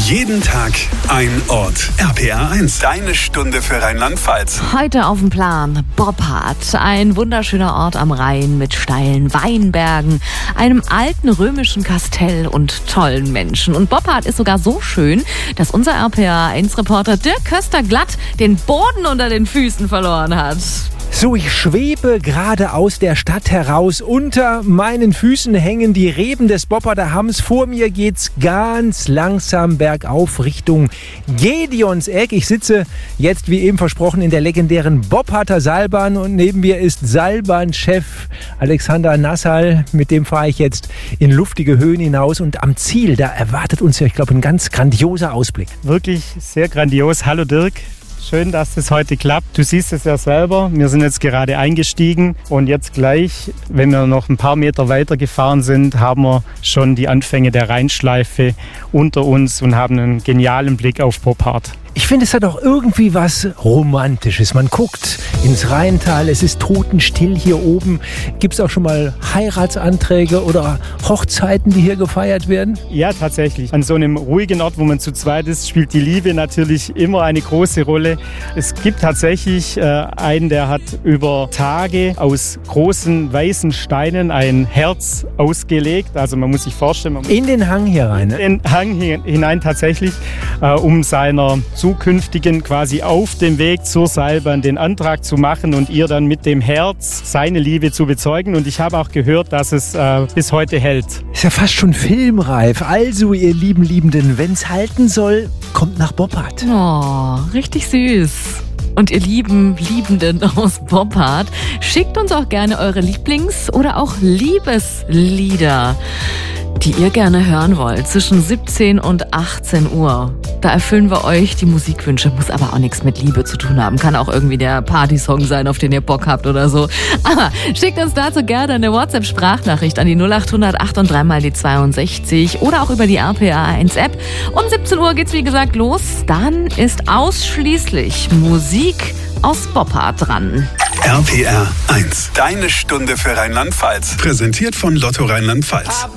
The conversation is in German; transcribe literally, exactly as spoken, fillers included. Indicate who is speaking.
Speaker 1: Jeden Tag ein Ort. R P R eins, deine Stunde für Rheinland-Pfalz.
Speaker 2: Heute auf dem Plan Boppard, ein wunderschöner Ort am Rhein mit steilen Weinbergen, einem alten römischen Kastell und tollen Menschen. Und Boppard ist sogar so schön, dass unser R P R eins Reporter Dirk Köster-Glatt den Boden unter den Füßen verloren hat.
Speaker 3: So, ich schwebe gerade aus der Stadt heraus. Unter meinen Füßen hängen die Reben des Bopparder Hamms. Vor mir geht's ganz langsam bergauf Richtung Gedeonseck. Ich sitze jetzt, wie eben versprochen, in der legendären Bopparder Seilbahn und neben mir ist Seilbahnchef Alexander Nassal. Mit dem fahre ich jetzt in luftige Höhen hinaus und am Ziel, da erwartet uns ja, ich glaube, ein ganz grandioser Ausblick.
Speaker 4: Wirklich sehr grandios. Hallo Dirk. Schön, dass das heute klappt. Du siehst es ja selber. Wir sind jetzt gerade eingestiegen und jetzt gleich, wenn wir noch ein paar Meter weiter gefahren sind, haben wir schon die Anfänge der Rheinschleife unter uns und haben einen genialen Blick auf Boppard.
Speaker 3: Ich finde, es hat auch irgendwie was Romantisches. Man guckt ins Rheintal, es ist totenstill hier oben. Gibt es auch schon mal Heiratsanträge oder Hochzeiten, die hier gefeiert werden?
Speaker 4: Ja, tatsächlich. An so einem ruhigen Ort, wo man zu zweit ist, spielt die Liebe natürlich immer eine große Rolle. Es gibt tatsächlich äh, einen, der hat über Tage aus großen weißen Steinen ein Herz ausgelegt. Also man muss sich vorstellen... Man
Speaker 3: in den Hang hier rein, ne?
Speaker 4: In den Hang hinein tatsächlich, äh, um seiner zukünftigen quasi auf dem Weg zur Seilbahn den Antrag zu machen und ihr dann mit dem Herz seine Liebe zu bezeugen. Und ich habe auch gehört, dass es äh, bis heute hält.
Speaker 3: Ist ja fast schon filmreif. Also, ihr lieben Liebenden, wenn es halten soll, kommt nach Boppard.
Speaker 2: Oh, richtig süß. Und ihr lieben Liebenden aus Boppard, schickt uns auch gerne eure Lieblings- oder auch Liebeslieder, die ihr gerne hören wollt, zwischen siebzehn und achtzehn Uhr. Da erfüllen wir euch die Musikwünsche, muss aber auch nichts mit Liebe zu tun haben. Kann auch irgendwie der Partysong sein, auf den ihr Bock habt oder so. Aber schickt uns dazu gerne eine WhatsApp-Sprachnachricht an die null acht hundert acht und drei mal die zweiundsechzig oder auch über die R P R eins App. Um siebzehn Uhr geht's wie gesagt los. Dann ist ausschließlich Musik aus Boppard dran.
Speaker 1: R P R eins, deine Stunde für Rheinland-Pfalz. Präsentiert von Lotto Rheinland-Pfalz.